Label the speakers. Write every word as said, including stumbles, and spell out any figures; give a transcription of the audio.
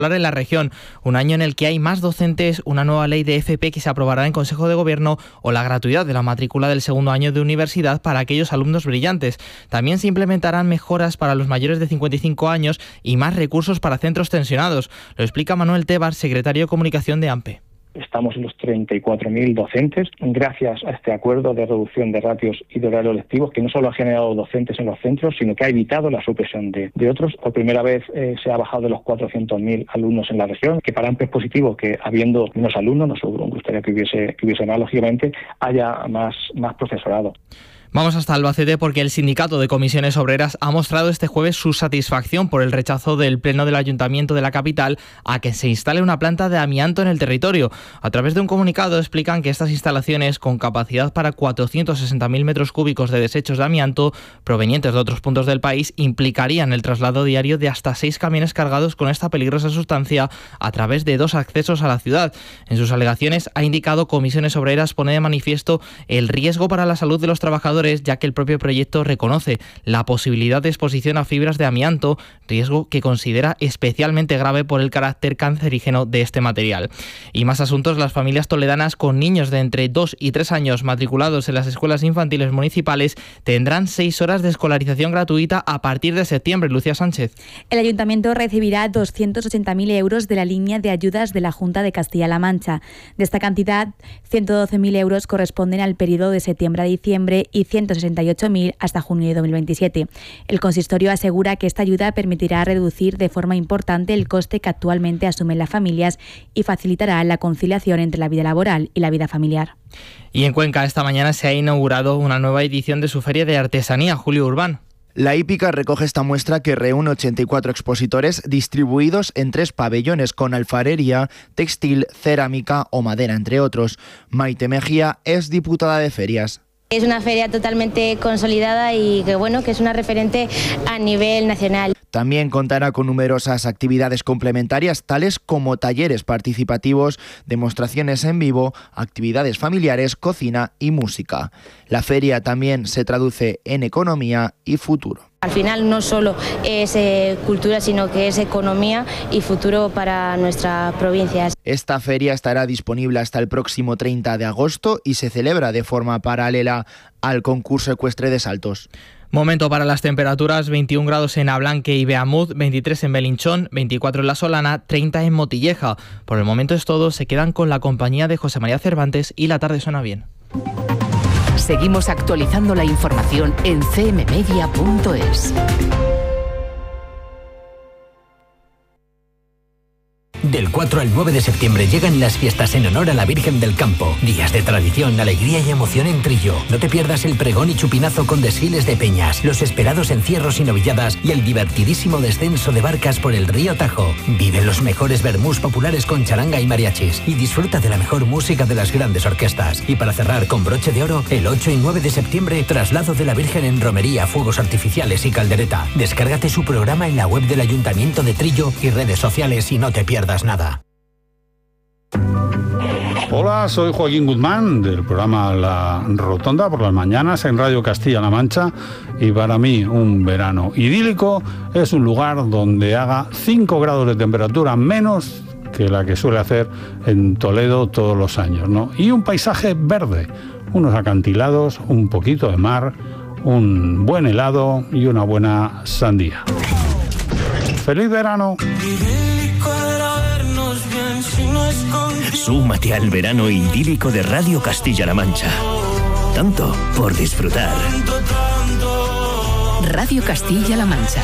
Speaker 1: en la región, un año en el que hay más docentes, una nueva ley de F P que se aprobará en Consejo de Gobierno o la gratuidad de la matrícula del segundo año de universidad para aquellos alumnos brillantes. También se implementarán mejoras para los mayores de cincuenta y cinco años y más recursos para centros tensionados. Lo explica Manuel Tebar, secretario de Comunicación de A M P E.
Speaker 2: Estamos en los treinta y cuatro mil docentes, gracias a este acuerdo de reducción de ratios y de horarios lectivos, que no solo ha generado docentes en los centros, sino que ha evitado la supresión de, de otros. Por primera vez eh, se ha bajado de los cuatrocientos mil alumnos en la región, que para A M P E es positivo que, habiendo menos alumnos, nos gustaría que hubiese, que hubiese más, lógicamente, haya más, más profesorado.
Speaker 1: Vamos hasta Albacete porque el Sindicato de Comisiones Obreras ha mostrado este jueves su satisfacción por el rechazo del Pleno del Ayuntamiento de la capital a que se instale una planta de amianto en el territorio. A través de un comunicado explican que estas instalaciones, con capacidad para cuatrocientos sesenta mil metros cúbicos de desechos de amianto provenientes de otros puntos del país, implicarían el traslado diario de hasta seis camiones cargados con esta peligrosa sustancia a través de dos accesos a la ciudad. En sus alegaciones ha indicado Comisiones Obreras pone de manifiesto el riesgo para la salud de los trabajadores, ya que el propio proyecto reconoce la posibilidad de exposición a fibras de amianto, riesgo que considera especialmente grave por el carácter cancerígeno de este material. Y más asuntos, las familias toledanas con niños de entre dos y tres años matriculados en las escuelas infantiles municipales tendrán seis horas de escolarización gratuita a partir de septiembre. Lucía Sánchez.
Speaker 3: El Ayuntamiento recibirá doscientos ochenta mil euros de la línea de ayudas de la Junta de Castilla-La Mancha. De esta cantidad, ciento doce mil euros corresponden al periodo de septiembre a diciembre y ciento sesenta y ocho mil hasta junio de dos mil veintisiete. El consistorio asegura que esta ayuda permitirá reducir de forma importante el coste que actualmente asumen las familias y facilitará la conciliación entre la vida laboral y la vida familiar.
Speaker 1: Y en Cuenca esta mañana se ha inaugurado una nueva edición de su Feria de Artesanía. Julio Urbán.
Speaker 4: La hípica recoge esta muestra que reúne ochenta y cuatro expositores distribuidos en tres pabellones con alfarería, textil, cerámica o madera, entre otros. Maite Mejía es diputada de ferias.
Speaker 5: Es una feria totalmente consolidada y que bueno, que es una referente a nivel nacional.
Speaker 4: También contará con numerosas actividades complementarias, tales como talleres participativos, demostraciones en vivo, actividades familiares, cocina y música. La feria también se traduce en economía y futuro.
Speaker 5: Al final no solo es eh, cultura, sino que es economía y futuro para nuestra provincia.
Speaker 4: Esta feria estará disponible hasta el próximo treinta de agosto y se celebra de forma paralela al concurso ecuestre de saltos.
Speaker 1: Momento para las temperaturas: veintiún grados en Ablanque y Beamud, veintitrés en Belinchón, veinticuatro en La Solana, treinta en Motilleja. Por el momento es todo, se quedan con la compañía de José María Cervantes y La Tarde Suena Bien.
Speaker 6: Seguimos actualizando la información en c m media punto es.
Speaker 7: Del cuatro al nueve de septiembre llegan las fiestas en honor a la Virgen del Campo. Días de tradición, alegría y emoción en Trillo. No te pierdas el pregón y chupinazo con desfiles de peñas, los esperados encierros y novilladas y el divertidísimo descenso de barcas por el río Tajo. Vive los mejores vermús populares con charanga y mariachis y disfruta de la mejor música de las grandes orquestas. Y para cerrar con broche de oro, el ocho y nueve de septiembre, traslado de la Virgen en romería, fuegos artificiales y caldereta. Descárgate su programa en la web del Ayuntamiento de Trillo y redes sociales y no te pierdas nada.
Speaker 8: Hola, soy Joaquín Guzmán del programa La Rotonda por las mañanas en Radio Castilla-La Mancha, y para mí un verano idílico es un lugar donde haga cinco grados de temperatura menos que la que suele hacer en Toledo todos los años, ¿no? Y un paisaje verde, unos acantilados, un poquito de mar, un buen helado y una buena sandía. ¡Feliz verano!
Speaker 9: Súmate al verano idílico de Radio Castilla-La Mancha. Tanto por disfrutar.
Speaker 6: Radio Castilla-La Mancha.